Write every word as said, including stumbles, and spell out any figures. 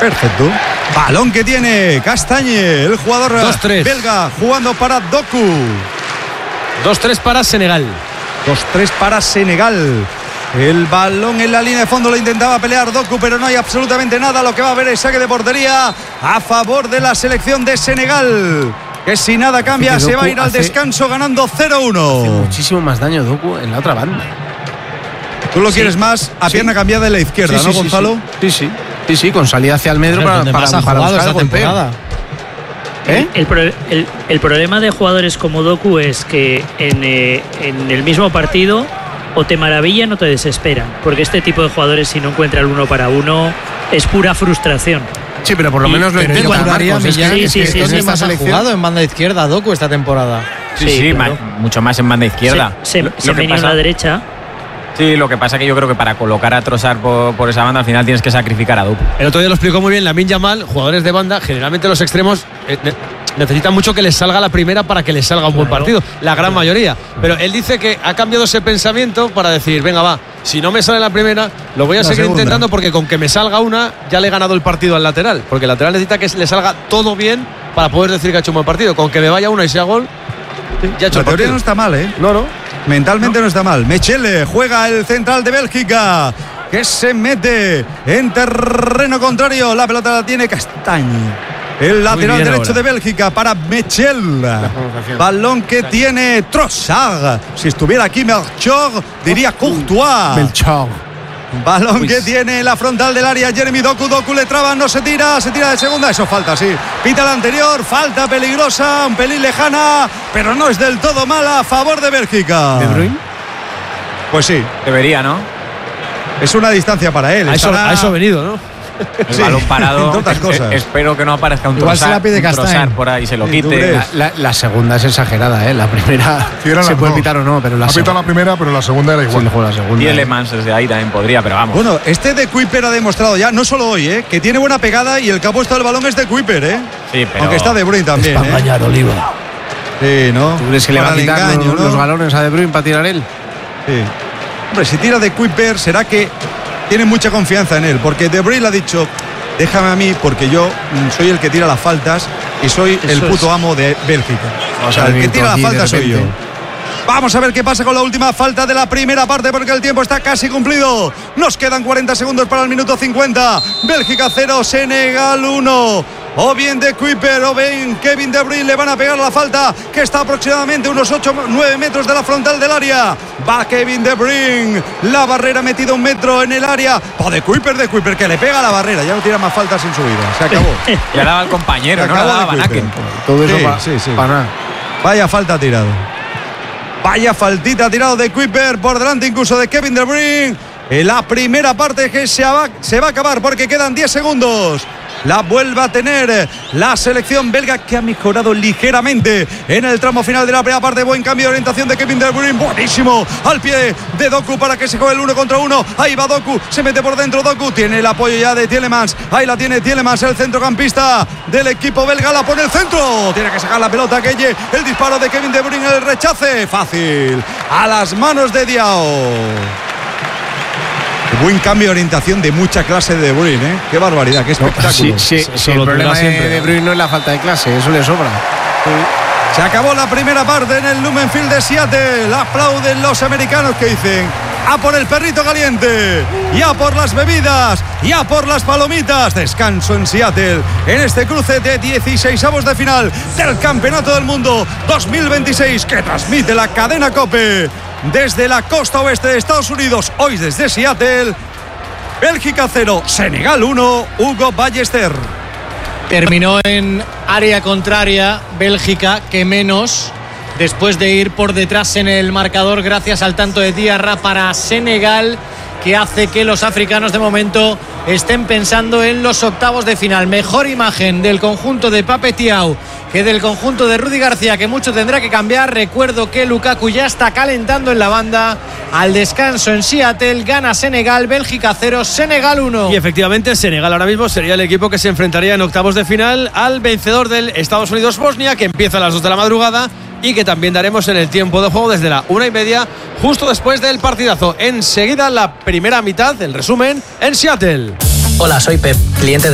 Perfecto. Balón que tiene Castañe, el jugador dos tres. belga, jugando para Doku. dos tres para Senegal. dos tres para Senegal. El balón en la línea de fondo lo intentaba pelear Doku, pero no hay absolutamente nada. Lo que va a haber es saque de portería a favor de la selección de Senegal, que si nada cambia se va a ir al descanso ganando cero uno. Hace muchísimo más daño Doku en la otra banda. Tú lo sí. quieres más a pierna sí. cambiada de la izquierda, sí, ¿no, sí, Gonzalo? Sí, sí. Sí, sí, con salida hacia el medio para, para, para, para buscar esta temporada. ¿Eh? El, el, el, el problema de jugadores como Doku es que en, eh, en el mismo partido o te maravillan o te desesperan, porque este tipo de jugadores, si no encuentra el uno para uno, es pura frustración. Sí, pero por lo menos y, lo intenta. Marcos, es que, sí, sí, es que sí, sí, más ha jugado en banda izquierda Doku esta temporada. Sí, sí, sí claro. ma- mucho más en banda izquierda. Se, se, lo, se venía en la derecha. Sí, lo que pasa es que yo creo que para colocar a Trossard por, por esa banda al final tienes que sacrificar a Doku. El otro día lo explicó muy bien Lamine Yamal. Jugadores de banda, generalmente los extremos eh, necesitan mucho que les salga la primera para que les salga un buen partido, la gran mayoría. Pero él dice que ha cambiado ese pensamiento para decir, venga va, si no me sale la primera, lo voy a la seguir segunda. intentando, porque con que me salga una ya le he ganado el partido al lateral, porque el lateral necesita que le salga todo bien para poder decir que ha hecho un buen partido. Con que me vaya una y sea gol, ya ha hecho la el partido. teoría no está mal, ¿eh? No, no. Mentalmente no. no está mal. Mechele juega el central de Bélgica, que se mete en terreno contrario. La pelota la tiene Castañe, el lateral derecho ahora de Bélgica, para Mechel. Balón que tiene Trossard. Si estuviera aquí Melchor, diría Courtois. Melchor. Balón Uy. que tiene la frontal del área Jeremy Doku. Doku le traba, no se tira, se tira de segunda. Eso falta, sí. Pita la anterior, falta peligrosa, un pelín lejana, pero no es del todo mala a favor de Bélgica. ¿De Bruyne? Pues sí. Debería, ¿no? Es una distancia para él. A eso, a eso ha venido, ¿no? El sí, balón parado. otras cosas. Es, espero que no aparezca un Trossard, por ahí se lo quite. La, la, la segunda es exagerada, ¿eh? La primera sí, se puede pitar o no, pero la ha pitado la primera, pero la segunda era igual. Sí, la segunda. Y Elemans desde ahí también podría, pero vamos. Bueno, este de Kuiper ha demostrado ya, no solo hoy, ¿eh? que tiene buena pegada, y el que ha puesto el balón es de Kuiper, ¿eh? Sí, pero aunque está De Bruyne también. Es para engañar, ¿eh? Oliva. Sí, ¿no? ¿Tú crees que para le va a quitar engaño, los, ¿no? los galones a De Bruyne para tirar él? Sí. Hombre, si tira de Kuiper, será que tiene mucha confianza en él, porque De Bruyne le ha dicho, déjame a mí, porque yo soy el que tira las faltas y soy Eso el puto es. amo de Bélgica. O sea, el que tira las faltas soy yo. Vamos a ver qué pasa con la última falta de la primera parte, porque el tiempo está casi cumplido. Nos quedan cuarenta segundos para el minuto cincuenta. Bélgica cero, Senegal uno. O bien de Kuiper o bien Kevin De Bruyne le van a pegar la falta, que está aproximadamente unos ocho nueve metros de la frontal del área. Va Kevin De Bruyne, la barrera metida un metro en el área. Va de Kuiper, de Kuiper, que le pega a la barrera. Ya no tira más faltas en su vida. Se acabó. Ya la daba al compañero, no la daba a Naken. Todo eso sí, para sí, sí. pa nada. Vaya falta tirado. Vaya faltita tirado de Kuiper, por delante incluso de Kevin De Bruyne. En la primera parte que se va, se va a acabar, porque quedan diez segundos. La vuelve a tener la selección belga, que ha mejorado ligeramente en el tramo final de la primera parte. Buen cambio de orientación de Kevin De Bruyne, buenísimo, al pie de Doku para que se juegue el uno contra uno. Ahí va Doku, se mete por dentro Doku, tiene el apoyo ya de Tielemans. Ahí la tiene Tielemans, el centrocampista del equipo belga, la pone el centro, tiene que sacar la pelota Gueye. El disparo de Kevin De Bruyne, el rechace fácil a las manos de Diao. Buen cambio de orientación, de mucha clase de De Bruyne, ¿eh? Qué barbaridad, qué espectáculo. Sí, sí, sí, el problema de De Bruyne no es la falta de clase, eso le sobra. Sí. Se acabó la primera parte en el Lumen Field de Seattle. Aplauden los americanos, que dicen: a por el perrito caliente, y a por las bebidas, y a por las palomitas. Descanso en Seattle en este cruce de dieciseisavos de final del Campeonato del Mundo dos mil veintiséis, que transmite la cadena COPE desde la costa oeste de Estados Unidos. Hoy desde Seattle. Bélgica cero, Senegal uno. Hugo Ballester. Terminó en área contraria Bélgica, que menos, después de ir por detrás en el marcador gracias al tanto de Diarra para Senegal, que hace que los africanos de momento estén pensando en los octavos de final. Mejor imagen del conjunto de Pape Thiaw que del conjunto de Rudy García, que mucho tendrá que cambiar. Recuerdo que Lukaku ya está calentando en la banda. Al descanso en Seattle, gana Senegal, Bélgica cero, Senegal uno. Y efectivamente Senegal ahora mismo sería el equipo que se enfrentaría en octavos de final al vencedor del Estados Unidos-Bosnia, que empieza a las dos de la madrugada y que también daremos en el tiempo de juego desde la una y media, justo después del partidazo. Enseguida la primera mitad, el resumen en Seattle. Hola, soy Pep, cliente de